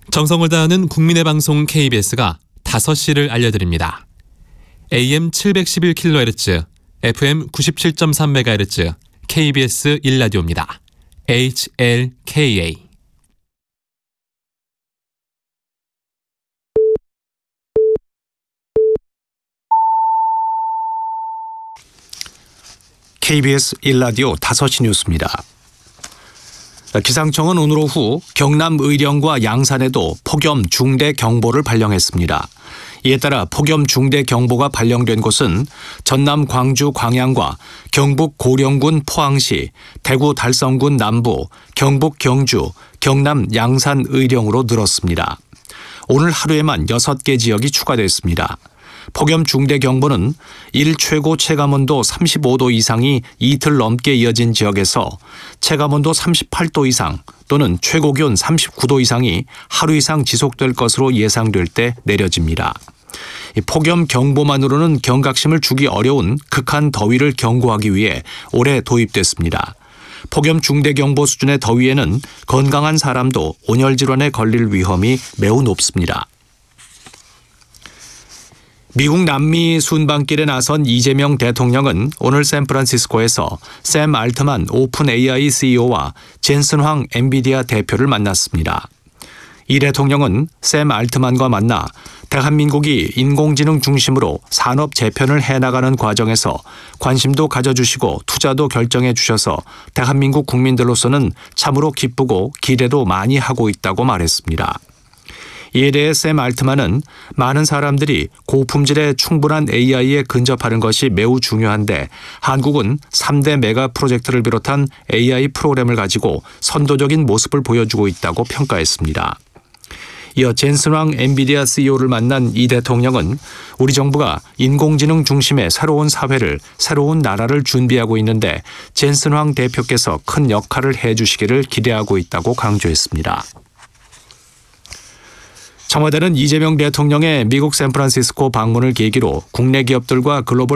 정성을 다하는 국민의 방송 KBS가 5시를 알려드립니다. AM 711kHz, FM 97.3MHz, KBS 1라디오입니다. HLKA. KBS 1라디오 5시 뉴스입니다. 기상청은 오늘 오후 경남 의령과 양산에도 폭염 중대 경보를 발령했습니다. 이에 따라 폭염 중대 경보가 발령된 곳은 전남 광주 광양과 경북 고령군 포항시, 대구 달성군 남부, 경북 경주, 경남 양산 의령으로 늘었습니다. 오늘 하루에만 6개 지역이 추가됐습니다. 폭염 중대 경보는 일 최고 체감온도 35도 이상이 이틀 넘게 이어진 지역에서 체감온도 38도 이상 또는 최고기온 39도 이상이 하루 이상 지속될 것으로 예상될 때 내려집니다. 폭염 경보만으로는 경각심을 주기 어려운 극한 더위를 경고하기 위해 올해 도입됐습니다. 폭염 중대 경보 수준의 더위에는 건강한 사람도 온열 질환에 걸릴 위험이 매우 높습니다. 미국 남미 순방길에 나선 이재명 대통령은 오늘 샌프란시스코에서 샘 알트만 오픈 AI CEO와 젠슨 황 엔비디아 대표를 만났습니다. 이 대통령은 샘 알트만과 만나 대한민국이 인공지능 중심으로 산업 재편을 해나가는 과정에서 관심도 가져주시고 투자도 결정해 주셔서 대한민국 국민들로서는 참으로 기쁘고 기대도 많이 하고 있다고 말했습니다. 이에 대해 샘 알트만은 많은 사람들이 고품질의 충분한 AI에 근접하는 것이 매우 중요한데 한국은 3대 메가 프로젝트를 비롯한 AI 프로그램을 가지고 선도적인 모습을 보여주고 있다고 평가했습니다. 이어 젠슨 황 엔비디아 CEO를 만난 이 대통령은 우리 정부가 인공지능 중심의 새로운 사회를, 새로운 나라를 준비하고 있는데 젠슨 황 대표께서 큰 역할을 해주시기를 기대하고 있다고 강조했습니다. 청와대는 이재명 대통령의 미국 샌프란시스코 방문을 계기로 국내 기업들과 글로벌